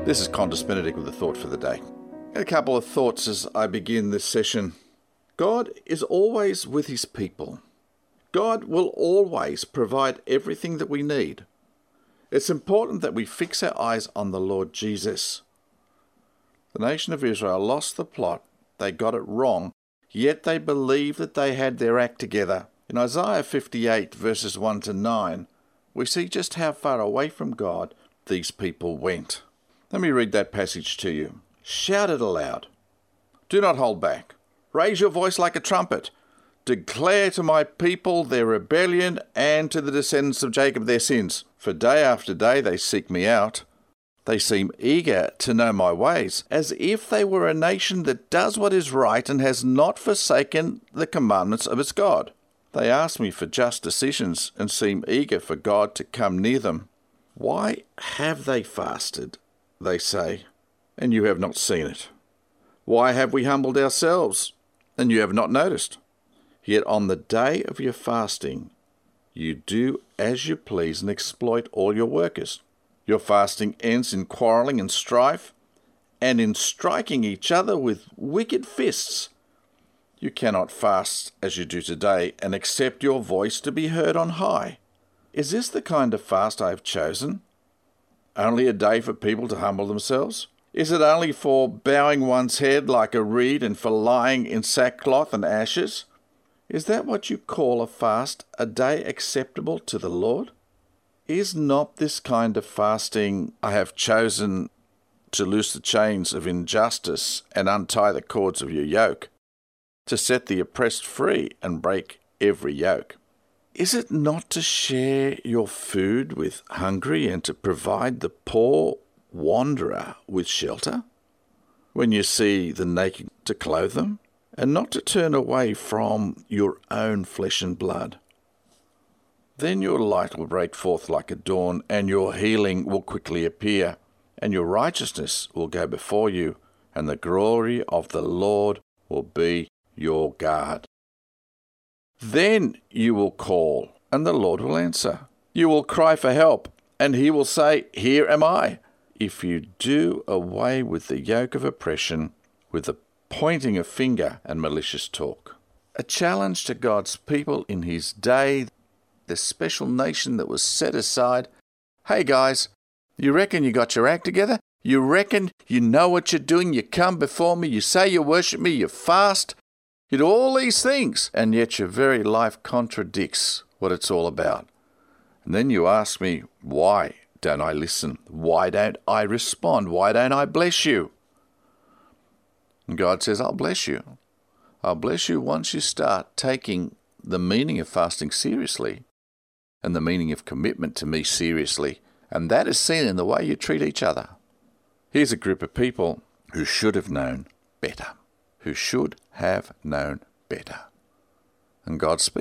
This is Qantas Benedict with a thought for the day. A couple of thoughts as I begin this session. God is always with his people. God will always provide everything that we need. It's important that we fix our eyes on the Lord Jesus. The nation of Israel lost the plot. They got it wrong, yet they believed that they had their act together. In Isaiah 58 verses 1 to 9, we see just how far away from God these people went. Let me read that passage to you. Shout it aloud. Do not hold back. Raise your voice like a trumpet. Declare to my people their rebellion and to the descendants of Jacob their sins. For day after day they seek me out. They seem eager to know my ways, as if they were a nation that does what is right and has not forsaken the commandments of its God. They ask me for just decisions and seem eager for God to come near them. Why have they fasted, they say, and you have not seen it? Why have we humbled ourselves, and you have not noticed? Yet on the day of your fasting, you do as you please and exploit all your workers. Your fasting ends in quarrelling and strife, and in striking each other with wicked fists. You cannot fast as you do today and accept your voice to be heard on high. Is this the kind of fast I have chosen? Only a day for people to humble themselves? Is it only for bowing one's head like a reed and for lying in sackcloth and ashes? Is that what you call a fast, a day acceptable to the Lord? Is not this kind of fasting I have chosen to loose the chains of injustice and untie the cords of your yoke, to set the oppressed free and break every yoke? Is it not to share your food with hungry and to provide the poor wanderer with shelter? When you see the naked, to clothe them, and not to turn away from your own flesh and blood? Then your light will break forth like a dawn, and your healing will quickly appear, and your righteousness will go before you, and the glory of the Lord will be your guard. Then you will call, and the Lord will answer. You will cry for help, and he will say, Here am I. If you do away with the yoke of oppression, with the pointing a finger and malicious talk. A challenge to God's people in his day, the special nation that was set aside. Hey guys, you reckon you got your act together? You reckon you know what you're doing? You come before me, you say you worship me, you fast, you do all these things, and yet your very life contradicts what it's all about. And then you ask me, why don't I listen? Why don't I respond? Why don't I bless you? And God says, I'll bless you. I'll bless you once you start taking the meaning of fasting seriously and the meaning of commitment to me seriously. And that is seen in the way you treat each other. Here's a group of people who should have known better. Who should have known better. And God speaks.